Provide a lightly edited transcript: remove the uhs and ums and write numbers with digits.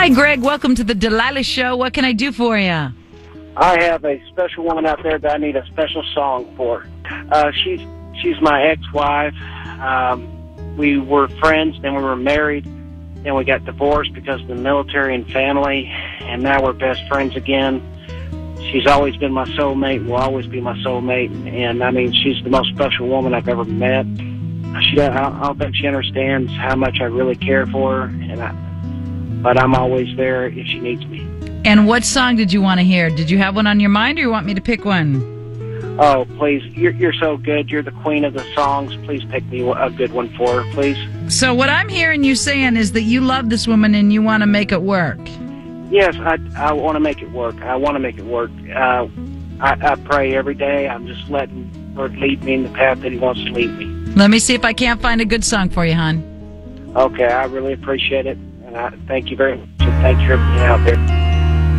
Hi, Greg. Welcome to the Delilah Show. What can I do for you? I have a special woman out there that I need a special song for. She's my ex-wife. We were friends, then we were married, then we got divorced because of the military and family, and now we're best friends again. She's always been my soulmate, will always be my soulmate, and I mean, she's the most special woman I've ever met. I don't think she understands how much I really care for her, but I'm always there if she needs me. And what song did you want to hear? Did you have one on your mind, or you want me to pick one? Oh, please, you're so good. You're the queen of the songs. Please pick me a good one for her, please. So what I'm hearing you saying is that you love this woman and you want to make it work. Yes, I want to make it work. I want to make it work. I pray every day. I'm just letting Lord lead me in the path that He wants to lead me. Let me see if I can't find a good song for you, hon. Okay, I really appreciate it. And I thank you very much. And thank you for being out there.